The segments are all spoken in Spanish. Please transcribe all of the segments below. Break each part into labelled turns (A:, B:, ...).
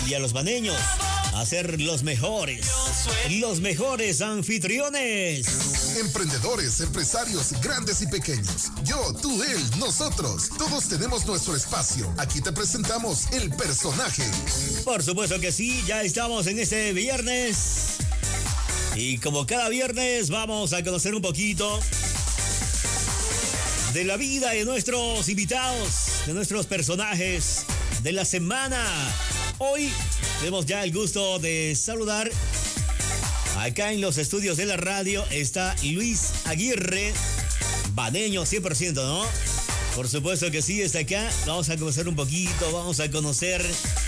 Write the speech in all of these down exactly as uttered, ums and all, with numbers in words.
A: y a los baneños a ser los mejores, los mejores anfitriones.
B: Emprendedores, empresarios, grandes y pequeños. Yo, tú, él, nosotros. Todos tenemos nuestro espacio. Aquí te presentamos el personaje.
A: Por supuesto que sí, ya estamos en este viernes. Y como cada viernes vamos a conocer un poquito de la vida de nuestros invitados, de nuestros personajes de la semana. Hoy tenemos ya el gusto de saludar. Acá en los estudios de la radio está Luis Aguirre, baneño cien por ciento, ¿no? Por supuesto que sí, está acá. Vamos a conocer un poquito, vamos a conocer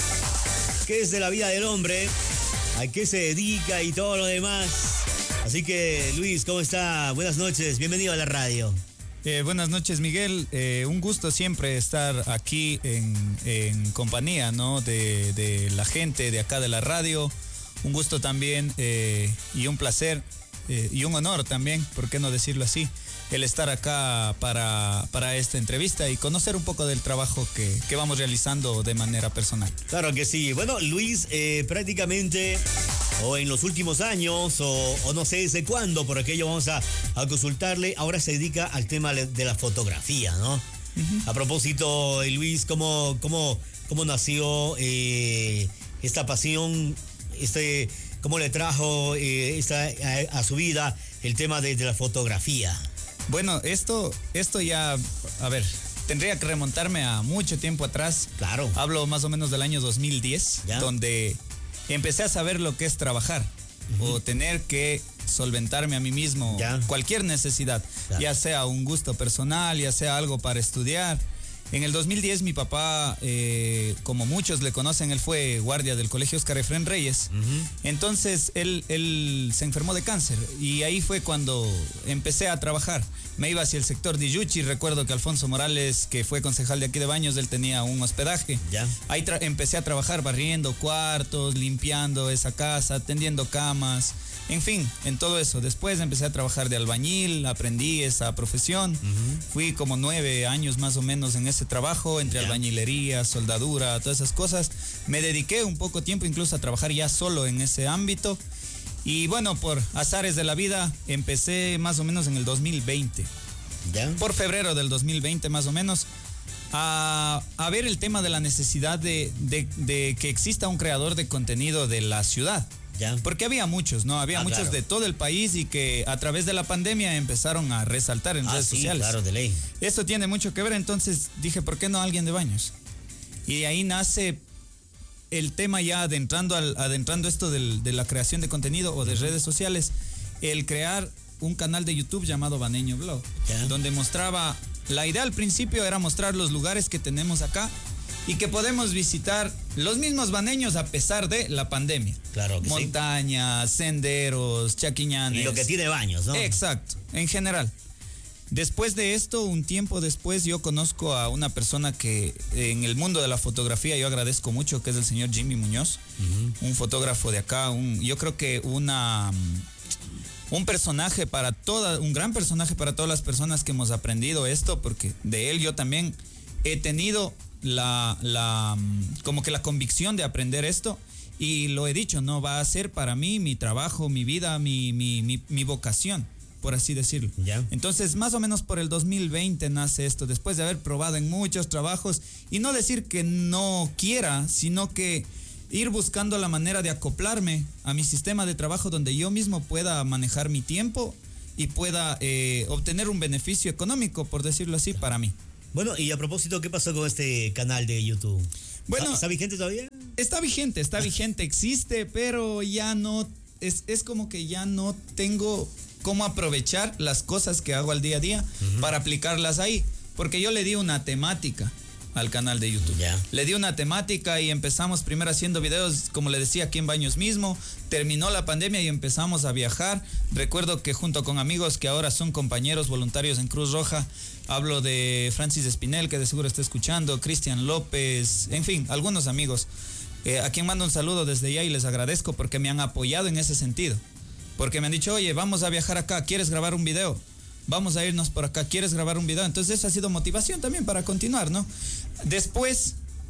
A: qué es de la vida del hombre, a qué se dedica y todo lo demás. Así que, Luis, ¿cómo está? Buenas noches, bienvenido a la radio.
C: Eh, buenas noches, Miguel. Eh, un gusto siempre estar aquí en, en compañía, ¿no? de, de la gente de acá de la radio. Un gusto también eh, y un placer eh, y un honor también, ¿por qué no decirlo así? El estar acá para, para esta entrevista y conocer un poco del trabajo que, que vamos realizando de manera personal.
A: Claro que sí. Bueno, Luis, eh, prácticamente, o en los últimos años, o, o no sé desde cuándo, por aquello vamos a, a consultarle, ahora se dedica al tema de la fotografía, ¿no? Uh-huh. A propósito, Luis, ¿cómo, cómo, cómo nació eh, esta pasión, este, cómo le trajo eh, esta, a, a su vida el tema de, de la fotografía?
C: Bueno, esto, esto ya, a ver, tendría que remontarme a mucho tiempo atrás.
A: Claro.
C: Hablo más o menos del año dos mil diez, ¿ya? Donde empecé a saber lo que es trabajar, uh-huh, o tener que solventarme a mí mismo, ¿ya? Cualquier necesidad, claro, ya sea un gusto personal, ya sea algo para estudiar. En el dos mil diez mi papá, eh, como muchos le conocen, él fue guardia del Colegio Oscar Efrén Reyes. Uh-huh. Entonces él, él se enfermó de cáncer y ahí fue cuando empecé a trabajar. Me iba hacia el sector de Yuchi. Recuerdo que Alfonso Morales, que fue concejal de aquí de Baños, él tenía un hospedaje. ¿Ya? Ahí tra- empecé a trabajar barriendo cuartos, limpiando esa casa, atendiendo camas. En fin, en todo eso. Después empecé a trabajar de albañil, aprendí esa profesión. Uh-huh. Fui como nueve años más o menos en ese trabajo, entre, yeah, albañilería, soldadura, todas esas cosas. Me dediqué un poco tiempo incluso a trabajar ya solo en ese ámbito. Y bueno, por azares de la vida, empecé más o menos en el dos mil veinte. ¿Ya? Por febrero del dos mil veinte más o menos, a, a ver el tema de la necesidad de, de, de que exista un creador de contenido de la ciudad. ¿Ya? Porque había muchos, ¿no? Había ah, muchos, claro, de todo el país y que a través de la pandemia empezaron a resaltar en ah, redes sí, sociales.
A: Claro, de ley.
C: Esto tiene mucho que ver, entonces dije, ¿por qué no alguien de Baños? Y de ahí nace el tema ya adentrando, al, adentrando esto del, de la creación de contenido o de redes sociales, el crear un canal de YouTube llamado Baneño Blog, ¿ya? Donde mostraba, la idea al principio era mostrar los lugares que tenemos acá y que podemos visitar los mismos baneños a pesar de la pandemia.
A: Claro que
C: Montañas, sí, senderos, chaquiñanes.
A: Y lo que tiene Baños, ¿no?
C: Exacto, en general. Después de esto, un tiempo después, yo conozco a una persona que en el mundo de la fotografía yo agradezco mucho, que es el señor Jimmy Muñoz, uh-huh, un fotógrafo de acá, un, yo creo que una... un personaje para toda, un gran personaje para todas las personas que hemos aprendido esto, porque de él yo también he tenido la, la, como que la convicción de aprender esto y lo he dicho, no va a ser para mí mi trabajo, mi vida, mi, mi, mi, mi vocación, por así decirlo. ¿Ya? Entonces, más o menos por el dos mil veinte nace esto, después de haber probado en muchos trabajos y no decir que no quiera, sino que ir buscando la manera de acoplarme a mi sistema de trabajo donde yo mismo pueda manejar mi tiempo y pueda eh, obtener un beneficio económico, por decirlo así, para mí.
A: Bueno, y a propósito, ¿qué pasó con este canal de YouTube?
C: Bueno,
A: ¿Está vigente todavía?
C: Está vigente, está vigente, existe, pero ya no, es, es como que ya no tengo cómo aprovechar las cosas que hago al día a día, uh-huh, para aplicarlas ahí, porque yo le di una temática al canal de YouTube. Yeah. Le di una temática y empezamos primero haciendo videos, como le decía, aquí en Baños mismo. Terminó la pandemia y empezamos a viajar. Recuerdo que junto con amigos que ahora son compañeros voluntarios en Cruz Roja, hablo de Francis Espinel, que de seguro está escuchando, Cristian López, en fin, algunos amigos, eh, a quien mando un saludo desde ya y les agradezco porque me han apoyado en ese sentido. Porque me han dicho, oye, vamos a viajar acá, ¿quieres grabar un video? Vamos a irnos por acá, ¿quieres grabar un video? Entonces eso ha sido motivación también para continuar, ¿no? Después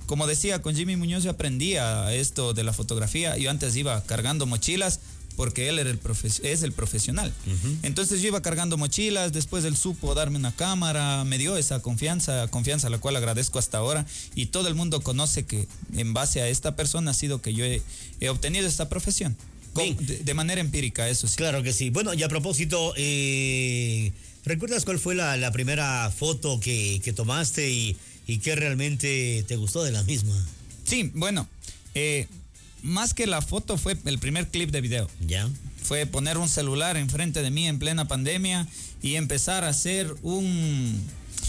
C: como decía, con Jimmy Muñoz yo aprendía esto de la fotografía. Yo antes iba cargando mochilas porque él era el profe- es el profesional. Uh-huh. Entonces yo iba cargando mochilas, después él supo darme una cámara, me dio esa confianza, confianza a la cual agradezco hasta ahora, y todo el mundo conoce que en base a esta persona ha sido que yo he, he obtenido esta profesión. Con, de, de manera empírica, eso sí.
A: Claro que sí. Bueno, y a propósito, eh, ¿recuerdas cuál fue la, la primera foto que, que tomaste y, y qué realmente te gustó de la misma?
C: Sí, bueno, eh, más que la foto fue el primer clip de video.
A: Ya.
C: Fue poner un celular enfrente de mí en plena pandemia y empezar a hacer un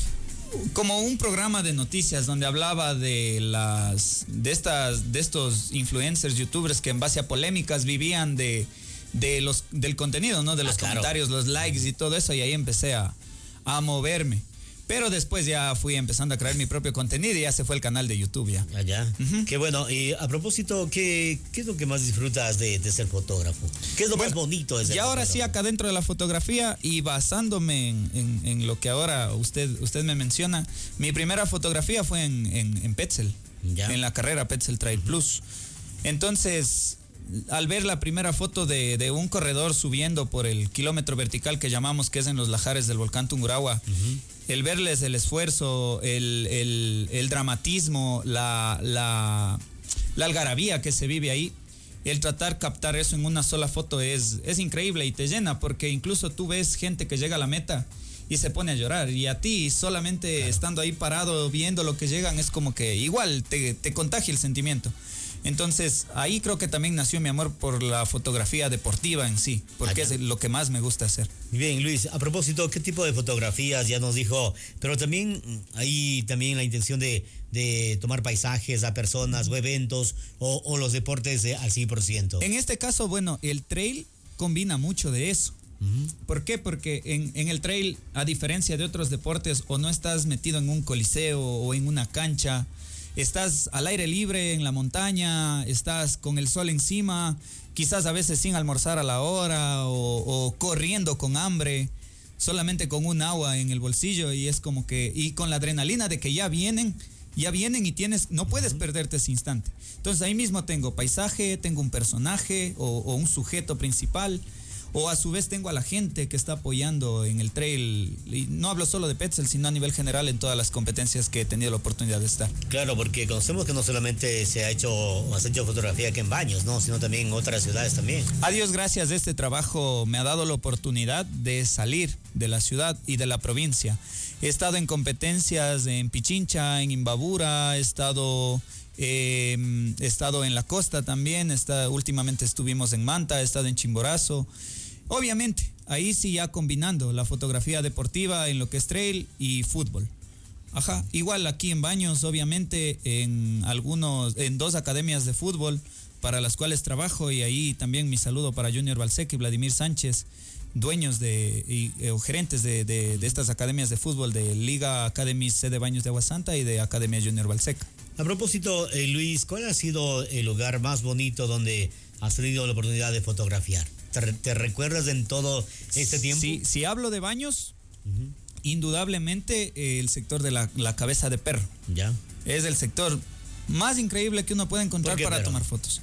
C: como un programa de noticias donde hablaba de las de estas de estos influencers, youtubers que en base a polémicas vivían de de los del contenido, ¿no? De los ah, claro. comentarios, los likes y todo eso, y ahí empecé a, a moverme. Pero después ya fui empezando a crear mi propio contenido y ya se fue el canal de YouTube ya.
A: Allá. Uh-huh. Qué bueno. Y a propósito, ¿qué, qué es lo que más disfrutas de, de ser fotógrafo? ¿Qué es lo bueno, más bonito de ser
C: y ahora
A: fotógrafo?
C: Sí, acá dentro de la fotografía y basándome en, en, en lo que ahora usted, usted me menciona, mi primera fotografía fue en, en, en Petzl, ya. En la carrera Petzl Trail uh-huh. Plus. Entonces, al ver la primera foto de, de un corredor subiendo por el kilómetro vertical que llamamos, que es en los lajares del volcán Tungurahua, uh-huh. el verles el esfuerzo, el, el, el dramatismo, la, la, la algarabía que se vive ahí, el tratar captar eso en una sola foto es, es increíble y te llena, porque incluso tú ves gente que llega a la meta y se pone a llorar, y a ti solamente claro. estando ahí parado viendo lo que llegan es como que igual te, te contagia el sentimiento. Entonces ahí creo que también nació mi amor por la fotografía deportiva en sí, porque Allá. es lo que más me gusta hacer.
A: Bien, Luis, a propósito, ¿qué tipo de fotografías? Ya nos dijo, pero también hay también la intención de, de tomar paisajes a personas o eventos o, o los deportes de, al cien por ciento.
C: En este caso, bueno, el trail combina mucho de eso. Uh-huh. ¿Por qué? Porque en, en el trail, a diferencia de otros deportes, o no estás metido en un coliseo o en una cancha, estás al aire libre en la montaña, estás con el sol encima, quizás a veces sin almorzar a la hora o, o corriendo con hambre, solamente con un agua en el bolsillo, y es como que, y con la adrenalina de que ya vienen, ya vienen y tienes, no puedes uh-huh. perderte ese instante. Entonces ahí mismo tengo paisaje, tengo un personaje o, o un sujeto principal, o a su vez tengo a la gente que está apoyando en el trail, y no hablo solo de Petzl, sino a nivel general en todas las competencias que he tenido la oportunidad de estar.
A: Claro, porque conocemos que no solamente se ha hecho o has hecho fotografía aquí en Baños, ¿no? Sino también en otras ciudades también.
C: A Dios gracias, este trabajo me ha dado la oportunidad de salir de la ciudad y de la provincia. He estado en competencias en Pichincha, en Imbabura, he estado... Eh, he estado en la costa también, está, últimamente estuvimos en Manta, he estado en Chimborazo. Obviamente, ahí sí ya combinando la fotografía deportiva en lo que es trail y fútbol. Ajá, igual aquí en Baños, obviamente, en algunos, en dos academias de fútbol para las cuales trabajo, y ahí también mi saludo para Junior Balsec y Vladimir Sánchez, dueños de, y, eh, o gerentes de, de, de estas academias de fútbol de Liga Academy C de Baños de Agua Santa y de Academia Junior Balsec.
A: A propósito, eh, Luis, ¿cuál ha sido el lugar más bonito donde has tenido la oportunidad de fotografiar? ¿Te, te recuerdas en todo este tiempo?
C: Sí, si hablo de Baños, uh-huh. indudablemente eh, el sector de la, la cabeza de perro.
A: Ya.
C: Es el sector más increíble que uno puede encontrar para perro? tomar fotos.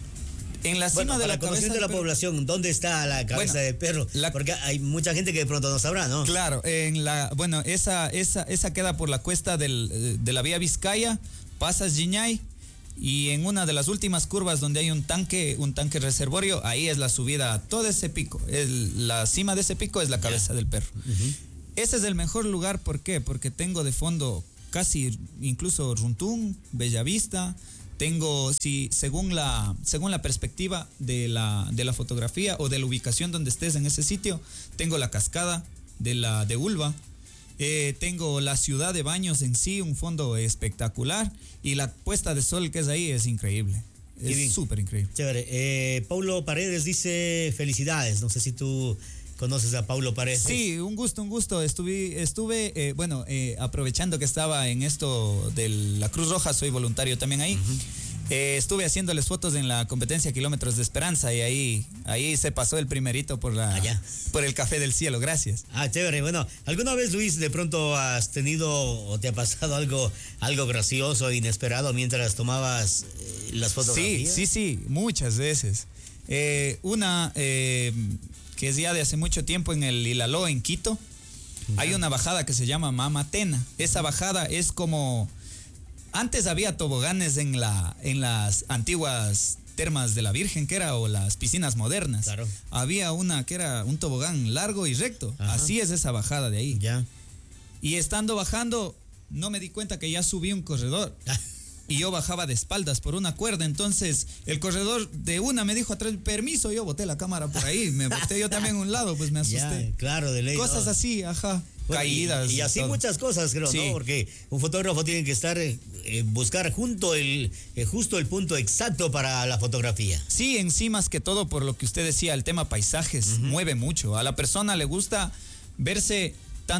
C: En la cima bueno, de la cabeza
A: de la perro, población, ¿dónde está la cabeza bueno, de perro? La, Porque hay mucha gente que de pronto no sabrá, ¿no?
C: Claro, en la, bueno, esa, esa, esa queda por la cuesta del, de la vía Vizcaya, pasas Giñay, y en una de las últimas curvas donde hay un tanque, un tanque reservorio, ahí es la subida a todo ese pico. El, la cima de ese pico es la cabeza yeah. del perro. Uh-huh. Ese es el mejor lugar, ¿por qué? Porque tengo de fondo casi incluso Runtún, Bellavista. Tengo, si según la según la perspectiva de la de la fotografía o de la ubicación donde estés en ese sitio, tengo la cascada de la de Ulva. Eh, tengo la ciudad de Baños en sí, un fondo espectacular, y la puesta de sol que es ahí es increíble. Es súper increíble.
A: Chévere. Eh, Paulo Paredes dice felicidades. No sé si tú conoces a Paulo Paredes.
C: Sí, un gusto, un gusto. Estuve, estuve eh, bueno, eh, aprovechando que estaba en esto de la Cruz Roja, soy voluntario también ahí. Uh-huh. Eh, estuve haciéndoles fotos en la competencia Kilómetros de Esperanza y ahí, ahí se pasó el primerito por la Allá. por el Café del Cielo, gracias.
A: Ah, chévere. Bueno, ¿alguna vez, Luis, de pronto has tenido o te ha pasado algo, algo gracioso, inesperado mientras tomabas eh, las fotografías?
C: Sí, sí, sí, muchas veces. Eh, una eh, que es ya de hace mucho tiempo en el Ilaló, en Quito, ya. hay una bajada que se llama Mamatena. Esa bajada es como... Antes había toboganes en la en las antiguas termas de la Virgen, que era, o las piscinas modernas.
A: Claro.
C: Había una que era un tobogán largo y recto. Ajá. Así es esa bajada de ahí.
A: Ya.
C: Y estando bajando, no me di cuenta que ya subí un corredor. Y yo bajaba de espaldas por una cuerda. Entonces, el corredor de una me dijo atrás, permiso, yo boté la cámara por ahí. Me boté yo también a un lado, pues me asusté.
A: Ya, claro, de ley.
C: Cosas
A: no.
C: así, ajá.
A: Bueno,
C: caídas.
A: Y, y así todo. Muchas cosas, creo, sí. ¿no? Porque un fotógrafo tiene que estar, eh, buscar junto el, eh, justo el punto exacto para la fotografía.
C: Sí, en sí, más que todo, por lo que usted decía, el tema paisajes uh-huh. mueve mucho. A la persona le gusta verse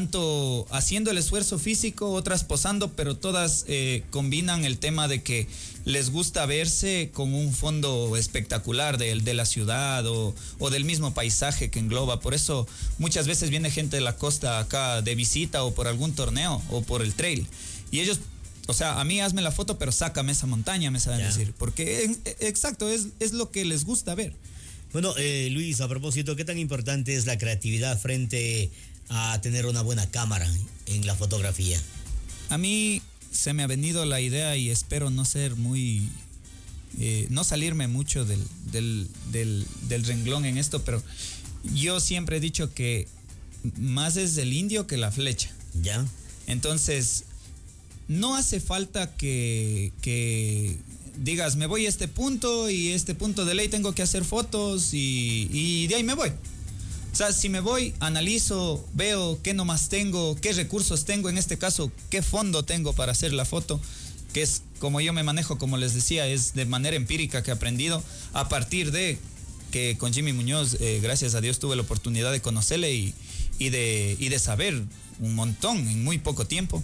C: tanto haciendo el esfuerzo físico, otras posando, pero todas eh, combinan el tema de que les gusta verse con un fondo espectacular de, de la ciudad o, o del mismo paisaje que engloba. Por eso muchas veces viene gente de la costa acá de visita o por algún torneo o por el trail. Y ellos, o sea, a mí hazme la foto, pero sácame esa montaña, me saben yeah. decir. Porque, en, exacto, es, es lo que les gusta ver.
A: Bueno, eh, Luis, a propósito, ¿qué tan importante es la creatividad frente a tener una buena cámara en la fotografía?
C: A mí se me ha venido la idea y espero no ser muy, eh, no salirme mucho del, del, del, del renglón en esto, pero yo siempre he dicho que más es el indio que la flecha.
A: Ya.
C: Entonces, no hace falta que, que digas, me voy a este punto y este punto de ley tengo que hacer fotos y, y de ahí me voy. O sea, si me voy, analizo, veo qué nomás tengo, qué recursos tengo, en este caso, qué fondo tengo para hacer la foto, que es como yo me manejo, como les decía, es de manera empírica que he aprendido a partir de que con Jimmy Muñoz, eh, gracias a Dios, tuve la oportunidad de conocerle y, y, de, y de saber un montón en muy poco tiempo.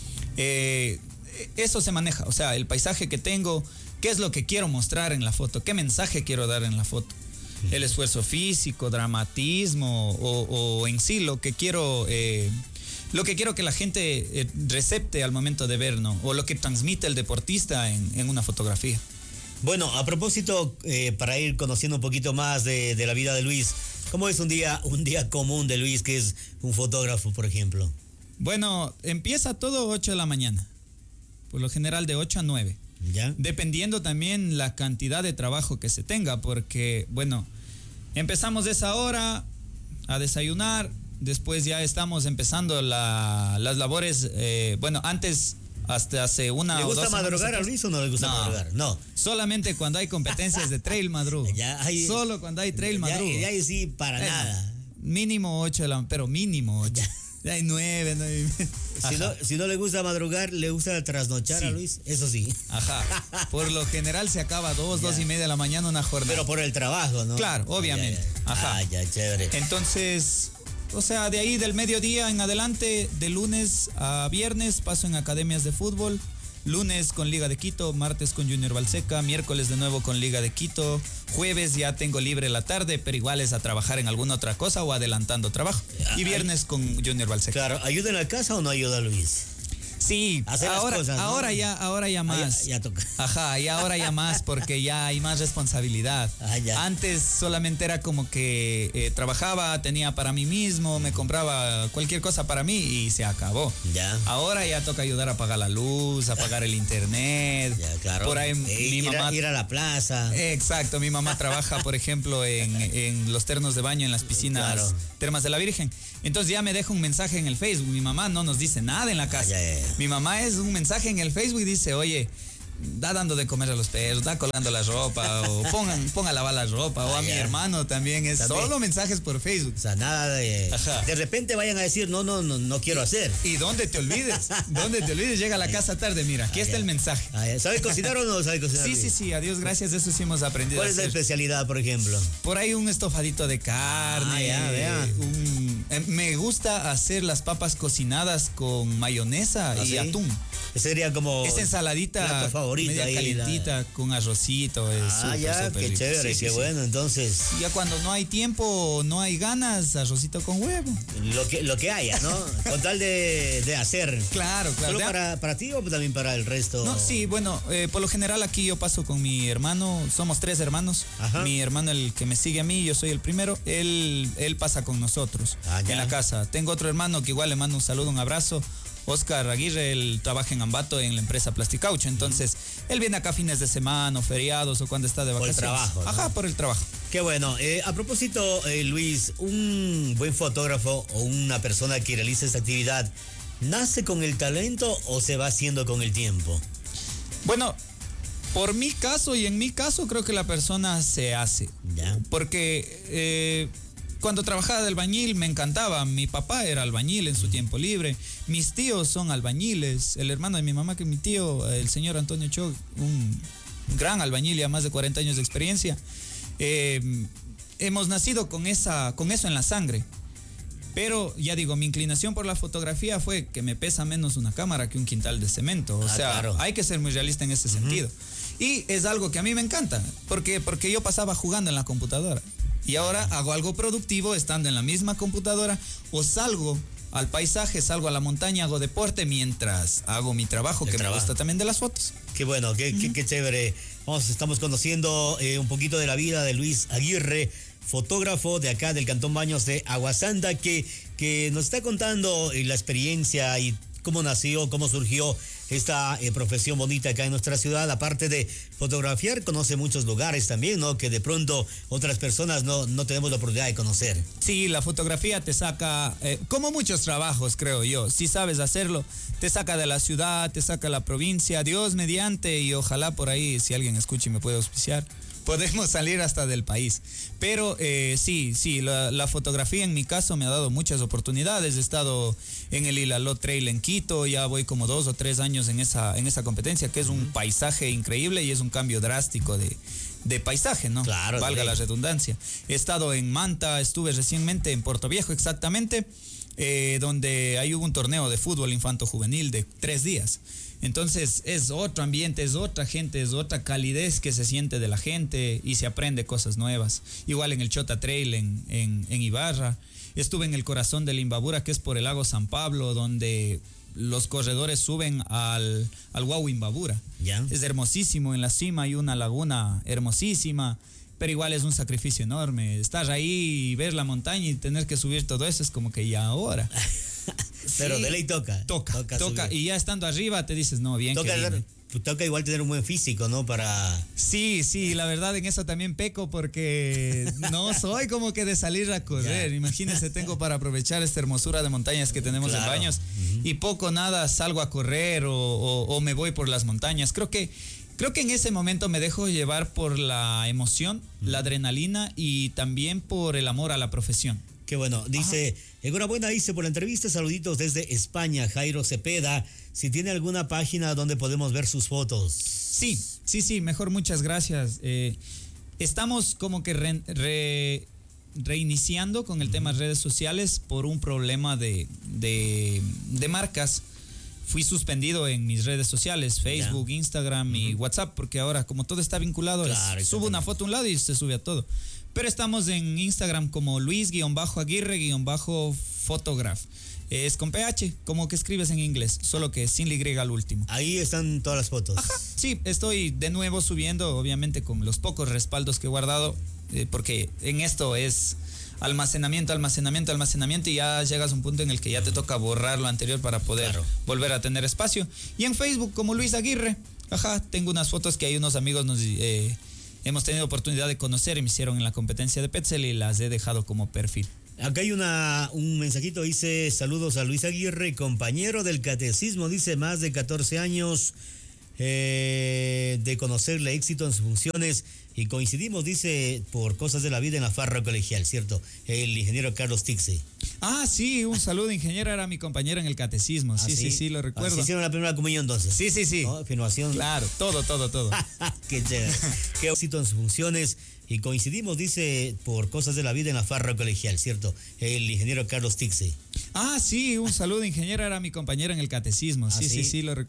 C: Eh, eso se maneja, o sea, el paisaje que tengo, qué es lo que quiero mostrar en la foto, qué mensaje quiero dar en la foto. El esfuerzo físico, dramatismo o, o en sí lo que quiero eh, lo que quiero que la gente eh, recepte al momento de ver, ¿no? O lo que transmite el deportista en, en una fotografía.
A: Bueno, a propósito, eh, para ir conociendo un poquito más de, de la vida de Luis, ¿cómo es un día, un día común de Luis, que es un fotógrafo, por ejemplo?
C: Bueno, empieza todo ocho de la mañana, por lo general de ocho a nueve.
A: ¿Ya?
C: Dependiendo también la cantidad de trabajo que se tenga, porque, bueno, empezamos de esa hora a desayunar, después ya estamos empezando la, las labores, eh, bueno, antes, hasta hace una
A: ¿Le gusta
C: o dos
A: madrugar a Luis o no le gusta
C: no,
A: madrugar? No.
C: Solamente cuando hay competencias de trail madrugo.
A: Ya hay,
C: Solo cuando hay trail madrugo.
A: Ya, ya sí, para eh, nada.
C: Mínimo ocho, pero mínimo ocho. Ya. Ya hay nueve, nueve.
A: Si no, si no le gusta madrugar, le gusta trasnochar sí. a Luis, eso sí.
C: Ajá. Por lo general se acaba dos, ya. dos y media de la mañana una jornada.
A: Pero por el trabajo, ¿no?
C: Claro, obviamente.
A: Ya, ya.
C: Ajá.
A: Ah, ya, chévere.
C: Entonces, o sea, de ahí del mediodía en adelante, de lunes a viernes, paso en academias de fútbol. Lunes con Liga de Quito, martes con Junior Valseca, miércoles de nuevo con Liga de Quito, jueves ya tengo libre la tarde, pero igual es a trabajar en alguna otra cosa o adelantando trabajo. Y viernes con Junior Valseca.
A: Claro, ¿ayuda en la casa o no ayuda Luis?
C: Sí, ahora, cosas, ¿no? ahora ya, ahora ya más.
A: Ah, ya, ya toca.
C: Ajá, y ahora ya más porque ya hay más responsabilidad.
A: Ah, ya.
C: Antes solamente era como que eh, trabajaba, tenía para mí mismo, me compraba cualquier cosa para mí y se acabó.
A: Ya.
C: Ahora ya toca ayudar a pagar la luz, a pagar el internet.
A: Ya, claro.
C: Por ahí
A: eh,
C: mi
A: ir
C: mamá
A: a, ir a la plaza.
C: Exacto, mi mamá trabaja, por ejemplo, en, en los ternos de baño en las piscinas, claro. Termas de la Virgen. Entonces ya me deja un mensaje en el Facebook. Mi mamá no nos dice nada en la casa.
A: Ah, ya, ya, ya.
C: Mi mamá es un mensaje en el Facebook y dice, oye, da dando de comer a los perros, da colgando la ropa, o pongan, ponga a lavar la ropa, o a mi hermano también es ¿También? Solo mensajes por Facebook.
A: O sea, nada de... Ajá. De repente vayan a decir, no, no, no, no quiero hacer.
C: ¿Y dónde te olvides? ¿Dónde te olvides? Llega a la casa tarde, mira, aquí ah, está ya. el mensaje.
A: Ah, ¿sabe cocinar o no sabe cocinar?
C: Sí, sí, sí, a Dios gracias, de eso sí hemos aprendido.
A: ¿Cuál
C: a
A: es
C: hacer.
A: la especialidad, por ejemplo?
C: Por ahí un estofadito de carne,
A: ah, ya, vea.
C: un... eh, me gusta hacer las papas cocinadas con mayonesa ¿Ah, y sí? atún.
A: Sería como
C: esa ensaladita
A: favorita
C: media
A: ahí,
C: calentita la... con arrocito.
A: Ah,
C: super,
A: ya,
C: super
A: qué
C: rico.
A: chévere,
C: sí,
A: qué
C: sí,
A: bueno,
C: sí.
A: entonces.
C: Ya cuando no hay tiempo, no hay ganas, arrocito con huevo.
A: Lo que, lo que haya, ¿no? Con tal de, de hacer.
C: Claro, claro.
A: ¿Solo para, para ti o también para el resto?
C: No, sí, bueno, eh, por lo general aquí yo paso con mi hermano, somos tres hermanos. Ajá. Mi hermano, el que me sigue a mí, yo soy el primero, él, él pasa con nosotros ah, en la casa. Tengo otro hermano que igual le mando un saludo, un abrazo. Oscar Aguirre, él trabaja en Ambato en la empresa Plasticaucho, entonces uh-huh. él viene acá fines de semana o feriados o cuando está de vacaciones.
A: Por el trabajo, ¿no?
C: Ajá, por el trabajo.
A: Qué bueno. Eh, a propósito, eh, Luis, un buen fotógrafo o una persona que realiza esta actividad, ¿nace con el talento o se va haciendo con el tiempo?
C: Bueno, por mi caso y en mi caso creo que la persona se hace.
A: Ya.
C: Porque... Eh, Cuando trabajaba de albañil me encantaba. Mi papá era albañil en su tiempo libre. Mis tíos son albañiles. El hermano de mi mamá, que es mi tío, el señor Antonio Cho, un gran albañil, ya más de cuarenta años de experiencia. Eh, hemos nacido con, esa, con eso en la sangre. Pero ya digo, mi inclinación por la fotografía fue que me pesa menos una cámara que un quintal de cemento. O ah, sea, claro. hay que ser muy realista en ese uh-huh. sentido. Y es algo que a mí me encanta. Porque, porque yo pasaba jugando en la computadora. Y ahora hago algo productivo estando en la misma computadora o salgo al paisaje, salgo a la montaña, hago deporte mientras hago mi trabajo, El que trabajo. me gusta también de las fotos.
A: Qué bueno, qué, uh-huh. qué, qué chévere. Vamos, estamos conociendo eh, un poquito de la vida de Luis Aguirre, fotógrafo de acá del Cantón Baños de Aguasanta, que, que nos está contando eh, la experiencia y cómo nació, cómo surgió esta eh, profesión bonita acá en nuestra ciudad. Aparte de fotografiar, conoce muchos lugares también, ¿no? Que de pronto otras personas no, no tenemos la oportunidad de conocer.
C: Sí, la fotografía te saca, eh, como muchos trabajos, creo yo, si sabes hacerlo, te saca de la ciudad, te saca de la provincia, Dios mediante, y ojalá por ahí, si alguien escucha y me puede auspiciar, podemos salir hasta del país. Pero eh, sí, sí, la, la fotografía en mi caso me ha dado muchas oportunidades. He estado en el Ilaló Trail en Quito, ya voy como dos o tres años en esa, en esa competencia, que es un paisaje increíble y es un cambio drástico de, de paisaje, ¿no?
A: Claro.
C: Valga
A: sí.
C: la redundancia. He estado en Manta, estuve recientemente en Puerto Viejo exactamente, eh, donde ahí hubo un torneo de fútbol infanto-juvenil de tres días. Entonces es otro ambiente, es otra gente, es otra calidez que se siente de la gente y se aprende cosas nuevas. Igual en el Chota Trail en, en, en Ibarra. Estuve en el corazón del Imbabura, que es por el lago San Pablo, donde los corredores suben al, al Guau Imbabura.
A: ¿Ya?
C: Es hermosísimo, en la cima hay una laguna hermosísima, pero igual es un sacrificio enorme. Estar ahí y ver la montaña y tener que subir todo eso es como que ya ahora.
A: Pero
C: sí,
A: de ley toca.
C: Toca, toca. toca y ya estando arriba te dices, no, bien
A: toca,
C: que
A: dar, toca igual tener un buen físico, ¿no? Para...
C: Sí, sí, la verdad en eso también peco porque no soy como que de salir a correr. Yeah. Imagínense, tengo para aprovechar esta hermosura de montañas que tenemos claro. en Baños uh-huh. y poco nada salgo a correr o, o, o me voy por las montañas. Creo que Creo que en ese momento me dejo llevar por la emoción, uh-huh. la adrenalina y también por el amor a la profesión.
A: Qué bueno. Dice, Ajá. enhorabuena, dice por la entrevista, saluditos desde España, Jairo Cepeda. Si tiene alguna página donde podemos ver sus fotos.
C: Sí, sí, sí, mejor muchas gracias. Eh, estamos como que re, re, reiniciando con el uh-huh. tema redes sociales por un problema de, de, de marcas. Fui suspendido en mis redes sociales, Facebook, yeah. Instagram uh-huh. y WhatsApp, porque ahora como todo está vinculado, claro, es, subo una foto a un lado y se sube a todo. Pero estamos en Instagram como Luis-Aguirre-Photograph. Es con P H, como que escribes en inglés, solo que sin la Y al último.
A: Ahí están todas las fotos.
C: Ajá, sí, estoy de nuevo subiendo, obviamente con los pocos respaldos que he guardado, eh, porque en esto es almacenamiento, almacenamiento, almacenamiento y ya llegas a un punto en el que ya te toca borrar lo anterior para poder claro. volver a tener espacio. Y en Facebook como Luis Aguirre, ajá, tengo unas fotos que hay unos amigos nos... Eh, hemos tenido oportunidad de conocer y me hicieron en la competencia de Petzl y las he dejado como perfil.
A: Acá hay una, un mensajito, dice, saludos a Luis Aguirre, compañero del catecismo, dice, más de catorce años eh, de conocerle, éxito en sus funciones y coincidimos, dice, por cosas de la vida en la farra colegial, ¿cierto? El ingeniero Carlos Tixe.
C: Ah, sí, un saludo, ingeniero, era mi compañero en el catecismo. Sí, ¿Ah, sí? sí, sí, lo recuerdo.
A: ¿Sí hicieron la primera comunión entonces?
C: Sí, sí, sí.
A: ¿No? Firmación.
C: Claro, todo, todo, todo.
A: Qué chévere. Qué éxito en sus funciones. Y coincidimos, dice, por cosas de la vida en la farra colegial, ¿cierto? El ingeniero Carlos Tixe.
C: Ah, sí, un saludo, ingeniero, era mi compañero en el catecismo. Sí, ¿Ah, sí? sí, sí, lo recuerdo.